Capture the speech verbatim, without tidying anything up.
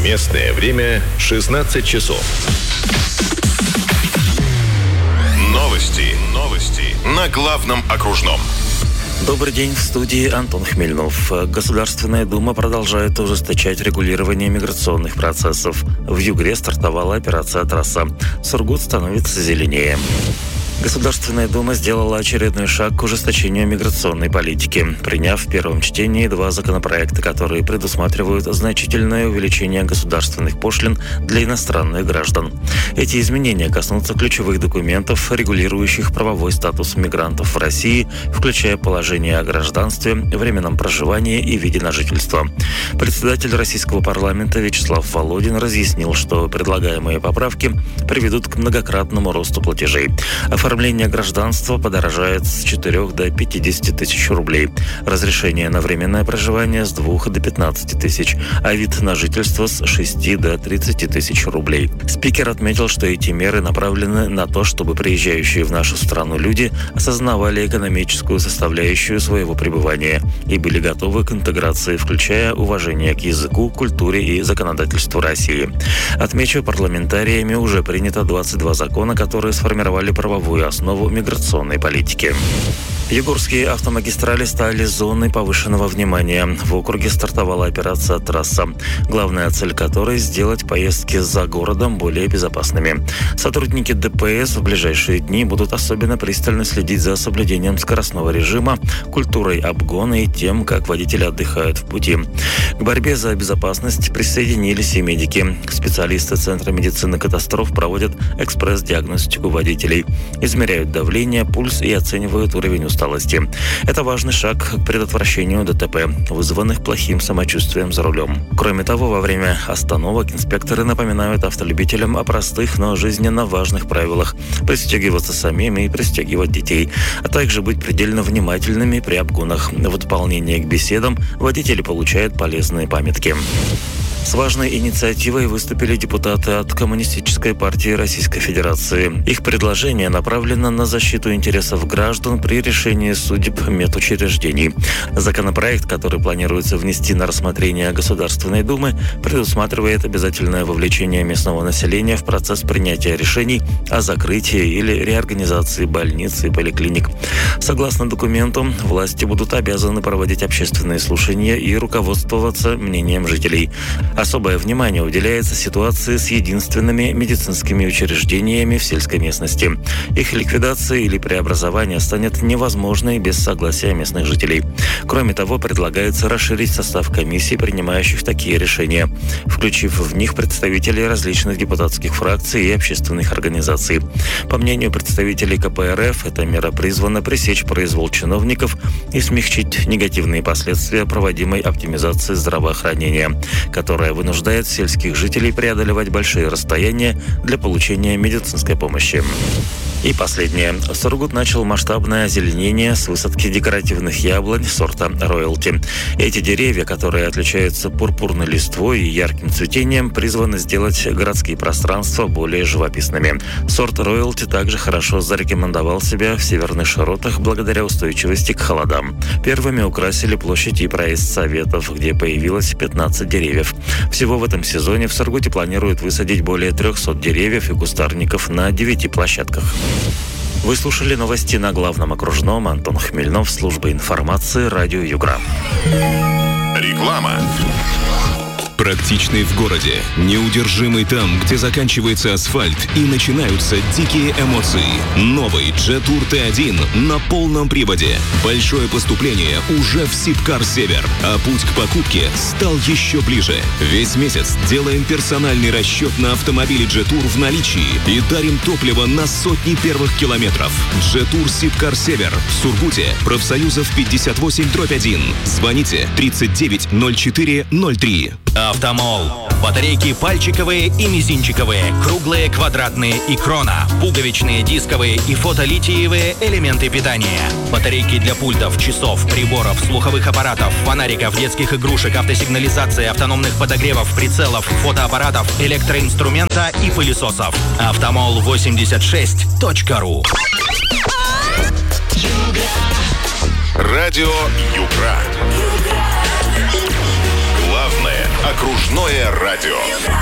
Местное время шестнадцать часов. Новости. Новости. На главном окружном. Добрый день, в студии Антон Хмельнов. Государственная Дума продолжает ужесточать регулирование миграционных процессов. В Югре стартовала операция «Трасса». Сургут становится зеленее. Государственная Дума сделала очередной шаг к ужесточению миграционной политики, приняв в первом чтении два законопроекта, которые предусматривают значительное увеличение государственных пошлин для иностранных граждан. Эти изменения коснутся ключевых документов, регулирующих правовой статус мигрантов в России, включая положение о гражданстве, временном проживании и виде на жительство. Председатель российского парламента Вячеслав Володин разъяснил, что предлагаемые поправки приведут к многократному росту платежей. Оформление гражданства подорожает с четырёх до пятидесяти тысяч рублей. Разрешение на временное проживание с двух до пятнадцати тысяч, а вид на жительство с шести до тридцати тысяч рублей. Спикер отметил, что эти меры направлены на то, чтобы приезжающие в нашу страну люди осознавали экономическую составляющую своего пребывания и были готовы к интеграции, включая уважение к языку, культуре и законодательству России. Отмечу, парламентариями уже принято двадцать два закона, которые сформировали правовую основу миграционной политики. Югорские автомагистрали стали зоной повышенного внимания. В округе стартовала операция «Трасса», главная цель которой – сделать поездки за городом более безопасными. Сотрудники ДПС в ближайшие дни будут особенно пристально следить за соблюдением скоростного режима, культурой обгона и тем, как водители отдыхают в пути. К борьбе за безопасность присоединились и медики. Специалисты Центра медицины катастроф проводят экспресс-диагностику водителей, измеряют давление, пульс и оценивают уровень усталости. Это важный шаг к предотвращению ДТП, вызванных плохим самочувствием за рулем. Кроме того, во время остановок инспекторы напоминают автолюбителям о простых, но жизненно важных правилах: пристегиваться самим и пристегивать детей, а также быть предельно внимательными при обгонах. В дополнение к беседам водители получают полезные памятки. С важной инициативой выступили депутаты от Коммунистической партии Российской Федерации. Их предложение направлено на защиту интересов граждан при решении судеб медучреждений. Законопроект, который планируется внести на рассмотрение Государственной Думы, предусматривает обязательное вовлечение местного населения в процесс принятия решений о закрытии или реорганизации больниц и поликлиник. Согласно документу, власти будут обязаны проводить общественные слушания и руководствоваться мнением жителей. Особое внимание уделяется ситуации с единственными медицинскими учреждениями в сельской местности. Их ликвидация или преобразование станет невозможной без согласия местных жителей. Кроме того, предлагается расширить состав комиссий, принимающих такие решения, включив в них представителей различных депутатских фракций и общественных организаций. По мнению представителей ка пэ эр эф, эта мера призвана пресечь произвол чиновников и смягчить негативные последствия проводимой оптимизации здравоохранения, которая вынуждает сельских жителей преодолевать большие расстояния для получения медицинской помощи. И последнее. Сургут начал масштабное озеленение с высадки декоративных яблонь сорта «Роялти». Эти деревья, которые отличаются пурпурной листвой и ярким цветением, призваны сделать городские пространства более живописными. Сорт «Роялти» также хорошо зарекомендовал себя в северных широтах благодаря устойчивости к холодам. Первыми украсили площадь и проезд Советов, где появилось пятнадцать деревьев. Всего в этом сезоне в Сургуте планируют высадить более трехсот деревьев и кустарников на девяти площадках. Вы слушали новости на главном окружном. Антон Хмельнов, служба информации, радио Югра. Реклама. Практичный в городе, неудержимый там, где заканчивается асфальт и начинаются дикие эмоции. Новый Jetour тэ один на полном приводе. Большое поступление уже в Сибкар Север, а путь к покупке стал еще ближе. Весь месяц делаем персональный расчет на автомобиле Jetour в наличии и дарим топливо на сотни первых километров. Jetour Сибкар Север в Сургуте, профсоюзов пятьдесят восемь дробь один. Звоните тридцать девять ноль четыре ноль три. Автомол. Батарейки пальчиковые и мизинчиковые, круглые, квадратные и крона, пуговичные, дисковые и фотолитиевые элементы питания. Батарейки для пультов, часов, приборов, слуховых аппаратов, фонариков, детских игрушек, автосигнализации, автономных подогревов, прицелов, фотоаппаратов, электроинструмента и пылесосов. Автомол восемьдесят шесть точка ру. Радио Югра. Главное окружное Родное радио.